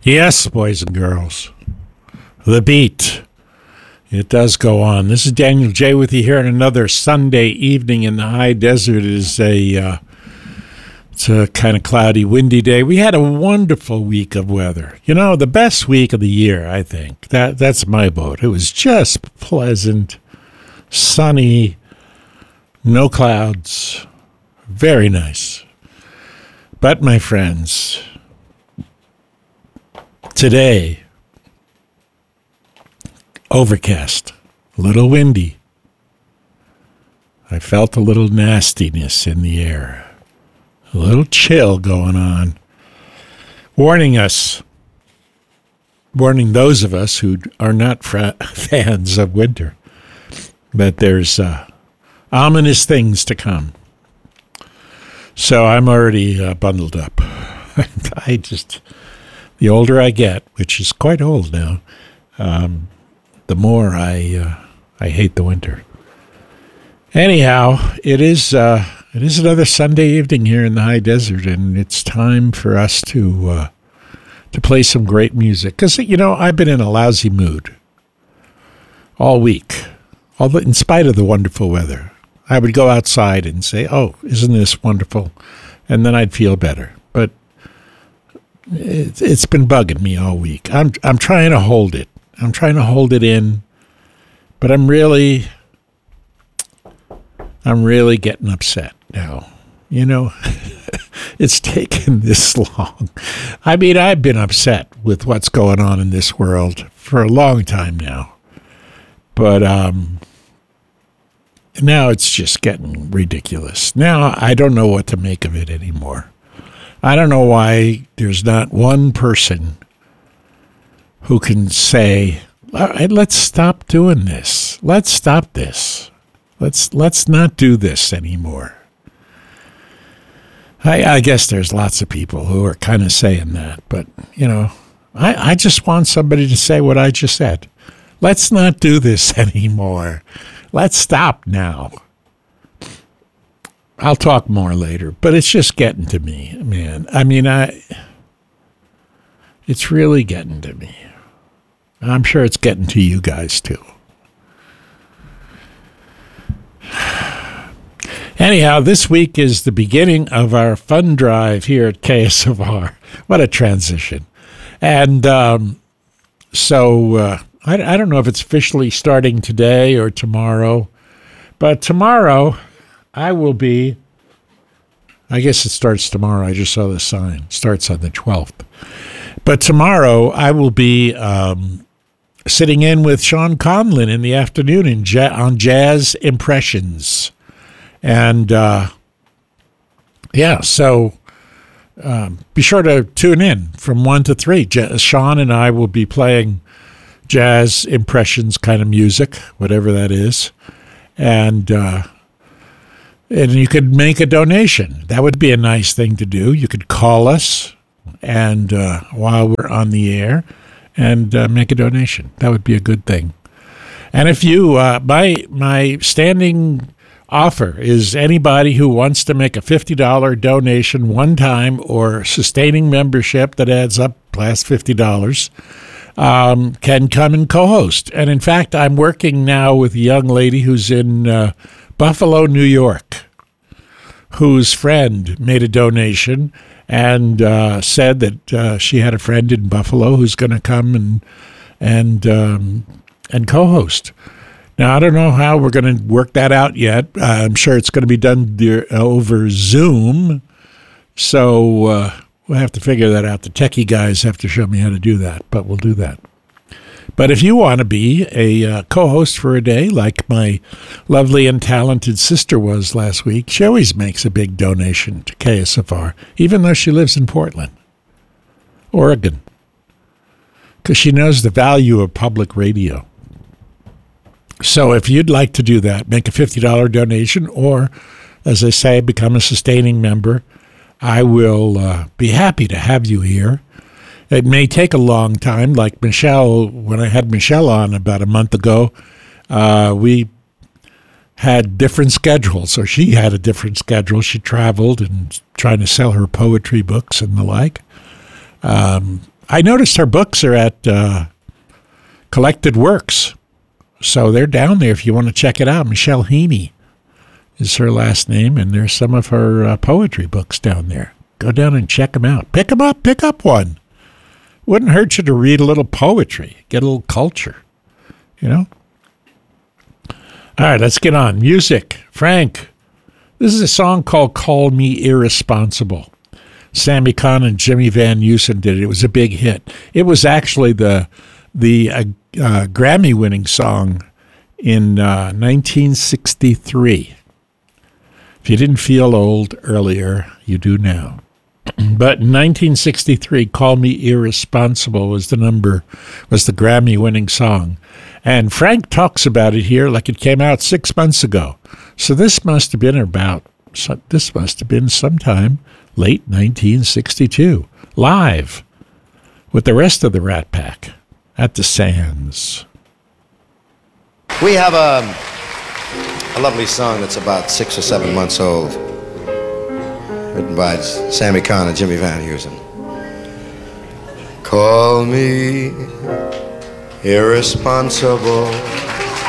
Yes, boys and girls, the beat. It does go on. This is Daniel J. with you here on another Sunday evening in the high desert. It's a kind of cloudy, windy day. We had a wonderful week of weather. You know, the best week of the year, I think. That's my vote. It was just pleasant, sunny, no clouds, very nice. But, my friends, today, overcast, a little windy. I felt a little nastiness in the air, a little chill going on, warning those of us who are not fans of winter, that there's ominous things to come. So I'm already bundled up. The older I get, which is quite old now, the more I hate the winter. Anyhow, it is another Sunday evening here in the high desert, and it's time for us to play some great music. Because, you know, I've been in a lousy mood all week, in spite of the wonderful weather. I would go outside and say, "Oh, isn't this wonderful?" And then I'd feel better. But it's been bugging me all week. I'm trying to hold it. I'm trying to hold it in, but I'm really getting upset now. You know, it's taken this long. I mean, I've been upset with what's going on in this world for a long time now. But now it's just getting ridiculous. Now I don't know what to make of it anymore. I don't know why there's not one person who can say, "All right, let's stop doing this. Let's stop this. Let's not do this anymore." I guess there's lots of people who are kind of saying that, but, you know, I just want somebody to say what I just said. Let's not do this anymore. Let's stop now. I'll talk more later, but it's just getting to me, man. I mean, it's really getting to me. I'm sure it's getting to you guys, too. Anyhow, this week is the beginning of our fun drive here at KSFR. What a transition. And so I don't know if it's officially starting today or tomorrow, but tomorrow I will be, I guess it starts tomorrow. I just saw the sign. It starts on the 12th. But tomorrow I will be sitting in with Sean Conlon in the afternoon on Jazz Impressions. And, so be sure to tune in from 1 to 3. Sean and I will be playing jazz impressions kind of music, whatever that is. And you could make a donation. That would be a nice thing to do. You could call us and while we're on the air and make a donation. That would be a good thing. And if you, my standing offer is anybody who wants to make a $50 donation one time or sustaining membership that adds up past $50 can come and co-host. And in fact, I'm working now with a young lady who's in Buffalo, New York, whose friend made a donation and said that she had a friend in Buffalo who's going to come and co-host. Now, I don't know how we're going to work that out yet. I'm sure it's going to be done over Zoom, so we'll have to figure that out. The techie guys have to show me how to do that, but we'll do that. But if you want to be a co-host for a day, like my lovely and talented sister was last week, she always makes a big donation to KSFR, even though she lives in Portland, Oregon, because she knows the value of public radio. So if you'd like to do that, make a $50 donation, or, as I say, become a sustaining member, I will be happy to have you here. It may take a long time, like Michelle. When I had Michelle on about a month ago, we had different schedules. So she had a different schedule. She traveled and trying to sell her poetry books and the like. I noticed her books are at Collected Works. So they're down there if you want to check it out. Michelle Heaney is her last name, and there's some of her poetry books down there. Go down and check them out. Pick them up. Pick up one. Wouldn't hurt you to read a little poetry, get a little culture, you know? All right, let's get on. Music. Frank, this is a song called Call Me Irresponsible. Sammy Kahn and Jimmy Van Heusen did it. It was a big hit. It was actually the Grammy-winning song in 1963. If you didn't feel old earlier, you do now. But in 1963, Call Me Irresponsible was the Grammy-winning song. And Frank talks about it here like it came out 6 months ago. So this must have been sometime late 1962, live with the rest of the Rat Pack at the Sands. We have a lovely song that's about 6 or 7 months old, written by Sammy Kahn and Jimmy Van Heusen. Call me irresponsible,